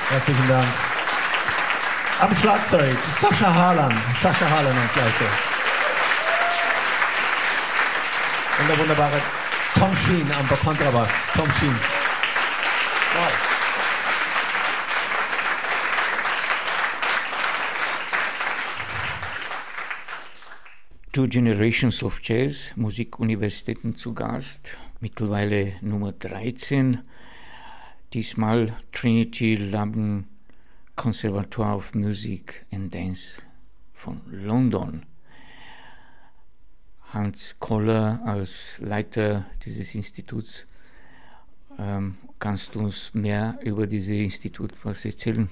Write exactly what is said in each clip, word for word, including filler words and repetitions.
Herzlichen Dank. Am Schlagzeug Sascha Harlan. Sascha Harlan am Schlagzeug. Und der wunderbare Tom Sheen am Kontrabass. Tom Sheen. Wow. Two Generations of Jazz, Musikuniversitäten zu Gast, mittlerweile Nummer dreizehn, diesmal Trinity Laban Conservatoire of Music and Dance von London. Hans Koller als Leiter dieses Instituts, ähm, kannst du uns mehr über dieses Institut was erzählen?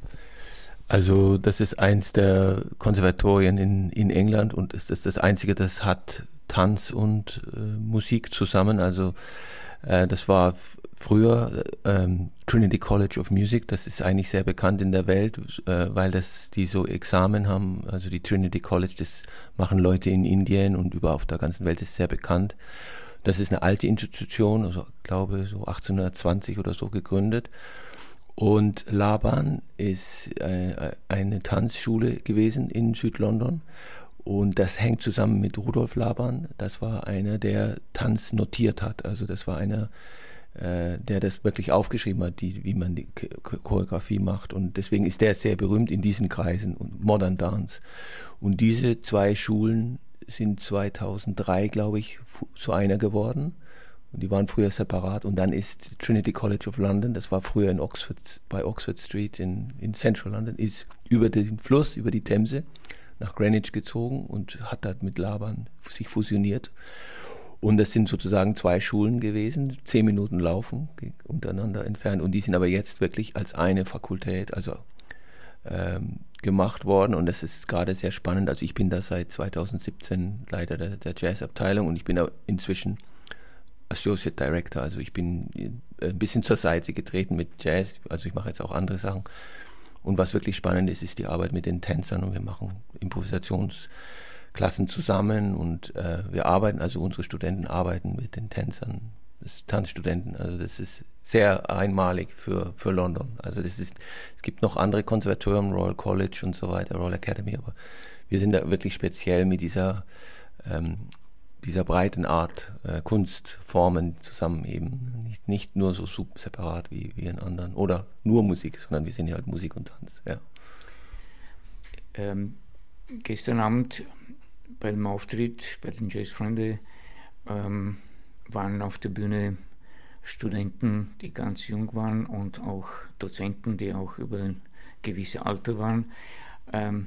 Also das ist eins der Konservatorien in, in England und es ist das einzige, das hat Tanz und äh, Musik zusammen. Also äh, das war f- früher ähm, Trinity College of Music, das ist eigentlich sehr bekannt in der Welt, äh, weil das die so Examen haben. Also die Trinity College, das machen Leute in Indien und überall auf der ganzen Welt, ist sehr bekannt. Das ist eine alte Institution, also ich glaube so achtzehnhundertzwanzig oder so gegründet. Und Laban ist äh, eine Tanzschule gewesen in Südlondon und das hängt zusammen mit Rudolf Laban. Das war einer, der Tanz notiert hat. Also das war einer, äh, der das wirklich aufgeschrieben hat, die, wie man die K- Choreografie macht. Und deswegen ist der sehr berühmt in diesen Kreisen und Modern Dance. Und diese zwei Schulen sind zweitausenddrei, glaube ich, zu einer geworden. Und die waren früher separat und dann ist Trinity College of London, das war früher in Oxford, bei Oxford Street in, in Central London, ist über den Fluss, über die Themse nach Greenwich gezogen und hat dort mit Laban sich fusioniert. Und das sind sozusagen zwei Schulen gewesen, zehn Minuten Laufen untereinander entfernt. Und die sind aber jetzt wirklich als eine Fakultät, also ähm, gemacht worden. Und das ist gerade sehr spannend. Also ich bin da seit zweitausendsiebzehn Leiter der, der Jazzabteilung und ich bin inzwischen Associate Director, also ich bin ein bisschen zur Seite getreten mit Jazz, also ich mache jetzt auch andere Sachen. Und was wirklich spannend ist, ist die Arbeit mit den Tänzern und wir machen Improvisationsklassen zusammen und äh, wir arbeiten, also unsere Studenten arbeiten mit den Tänzern, das Tanzstudenten, also das ist sehr einmalig für, für London. Also das ist, es gibt noch andere Konservatorien, Royal College und so weiter, Royal Academy, aber wir sind da wirklich speziell mit dieser ähm, dieser breiten Art äh, Kunstformen zusammen eben. Nicht, nicht nur so sub- separat wie, wie in anderen. Oder nur Musik, sondern wir sind ja halt Musik und Tanz. Ja. Ähm, gestern Abend bei dem Auftritt bei den Jazzfreunde ähm, waren auf der Bühne Studenten, die ganz jung waren und auch Dozenten, die auch über ein gewisses Alter waren. Ähm,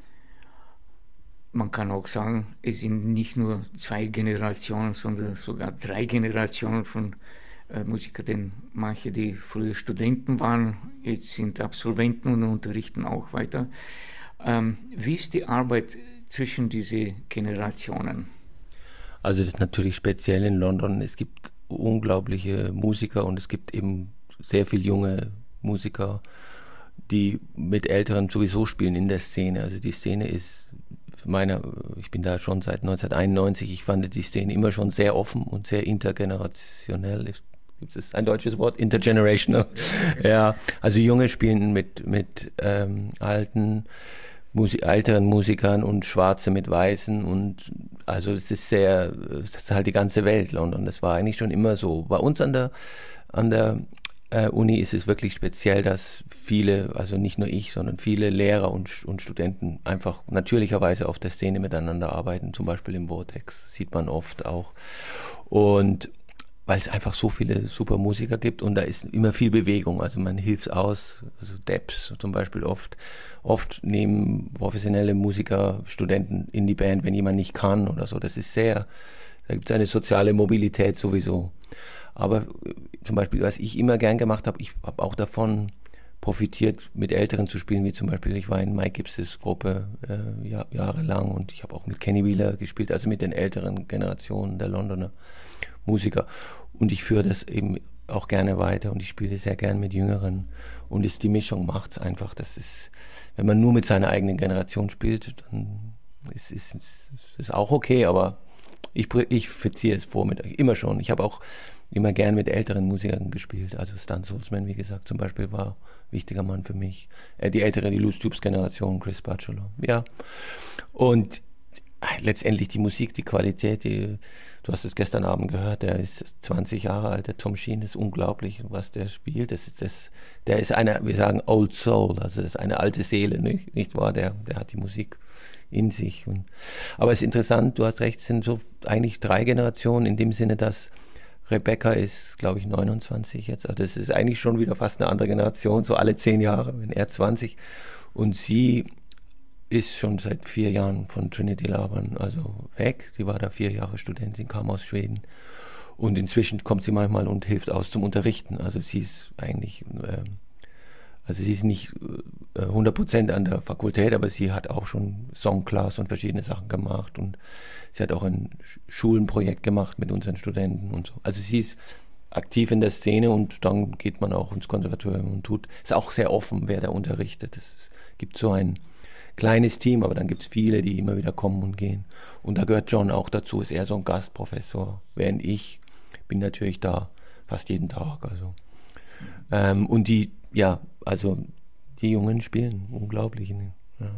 Man kann auch sagen, es sind nicht nur zwei Generationen, sondern sogar drei Generationen von äh, Musikern, denn manche, die früher Studenten waren, jetzt sind Absolventen und unterrichten auch weiter. Ähm, wie ist die Arbeit zwischen diesen Generationen? Also das ist natürlich speziell in London. Es gibt unglaubliche Musiker und es gibt eben sehr viele junge Musiker, die mit Älteren sowieso spielen in der Szene. Also die Szene ist meiner, ich bin da schon seit neunzehnhunderteinundneunzig, ich fand die Szene immer schon sehr offen und sehr intergenerationell. Gibt es ein deutsches Wort? Intergenerational. Ja, also Junge spielen mit, mit ähm, alten, Musi- älteren Musikern und Schwarze mit Weißen und also es ist sehr, das ist halt die ganze Welt, London. Das war eigentlich schon immer so. Bei uns an der, an der Äh, Uni ist es wirklich speziell, dass viele, also nicht nur ich, sondern viele Lehrer und, und Studenten einfach natürlicherweise auf der Szene miteinander arbeiten, zum Beispiel im Vortex, sieht man oft auch. Und weil es einfach so viele super Musiker gibt und da ist immer viel Bewegung, also man hilft aus, also Debs zum Beispiel oft, oft nehmen professionelle Musiker Studenten in die Band, wenn jemand nicht kann oder so, das ist sehr, da gibt es eine soziale Mobilität sowieso. Aber zum Beispiel, was ich immer gern gemacht habe, ich habe auch davon profitiert, mit Älteren zu spielen, wie zum Beispiel, ich war in Mike Gibbs' Gruppe äh, Jahr, jahrelang und ich habe auch mit Kenny Wheeler gespielt, also mit den älteren Generationen der Londoner Musiker. Und ich führe das eben auch gerne weiter und ich spiele sehr gern mit Jüngeren. Und es, die Mischung macht es einfach. Das ist, wenn man nur mit seiner eigenen Generation spielt, dann ist es auch okay, aber ich, ich verziehe es vor mit immer schon. Ich habe auch immer gern mit älteren Musikern gespielt. Also Stan Salzman, wie gesagt, zum Beispiel war ein wichtiger Mann für mich. Äh, die ältere, die Loose Tubes Generation, Chris Bachelor. Ja. Und letztendlich die Musik, die Qualität, die, du hast es gestern Abend gehört, der ist zwanzig Jahre alt, der Tom Sheen, das ist unglaublich, was der spielt. Das ist, das, der ist eine, wir sagen Old Soul, also das ist eine alte Seele, nicht, nicht wahr? Der, der hat die Musik in sich. Und, aber es ist interessant, du hast recht, es sind so eigentlich drei Generationen in dem Sinne, dass Rebecca ist, glaube ich, neunundzwanzig jetzt. Also das ist eigentlich schon wieder fast eine andere Generation, so alle zehn Jahre, wenn er zwanzig. Und sie ist schon seit vier Jahren von Trinity Laban also weg. Sie war da vier Jahre Studentin, kam aus Schweden. Und inzwischen kommt sie manchmal und hilft aus zum Unterrichten. Also sie ist eigentlich... Ähm, Also sie ist nicht äh, hundert Prozent an der Fakultät, aber sie hat auch schon Songclass und verschiedene Sachen gemacht und sie hat auch ein Schulenprojekt gemacht mit unseren Studenten und so. Also sie ist aktiv in der Szene und dann geht man auch ins Konservatorium und tut, ist auch sehr offen, wer da unterrichtet. Es gibt so ein kleines Team, aber dann gibt es viele, die immer wieder kommen und gehen. Und da gehört John auch dazu, ist eher so ein Gastprofessor, während ich bin natürlich da fast jeden Tag. Also. Ähm, und die Ja, also die Jungen spielen unglaublich. Ja.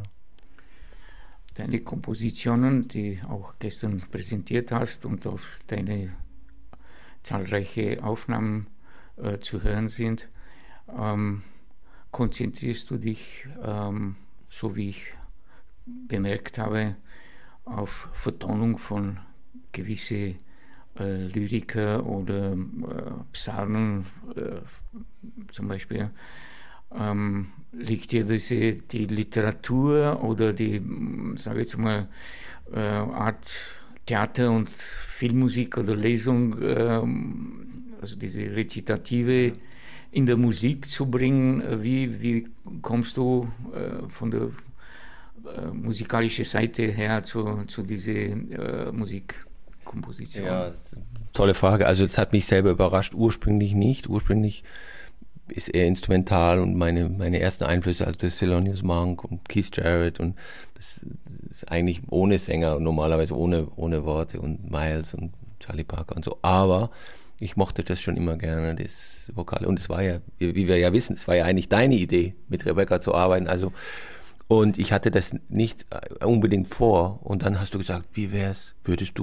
Deine Kompositionen, die auch gestern präsentiert hast und auf deine zahlreiche Aufnahmen äh, zu hören sind, ähm, konzentrierst du dich, ähm, so wie ich bemerkt habe, auf Vertonung von gewisse Äh, Lyriker oder äh, Psalmen äh, zum Beispiel. Ähm, liegt dir diese, die Literatur oder die, sage ich jetzt mal, äh, Art Theater und Filmmusik oder Lesung, äh, also diese Rezitative in der Musik zu bringen? Wie, wie kommst du äh, von der äh, musikalischen Seite her zu, zu dieser äh, Musik? Komposition. Ja, tolle Frage. Also es hat mich selber überrascht. Ursprünglich nicht. Ursprünglich ist er instrumental und meine, meine ersten Einflüsse, also das Thelonious Monk und Keith Jarrett und das ist eigentlich ohne Sänger, normalerweise ohne, ohne Worte und Miles und Charlie Parker und so. Aber ich mochte das schon immer gerne, das Vokal. Und es war ja, wie wir ja wissen, es war ja eigentlich deine Idee, mit Rebecca zu arbeiten. Also und ich hatte das nicht unbedingt vor. Und dann hast du gesagt, wie wär's, würdest du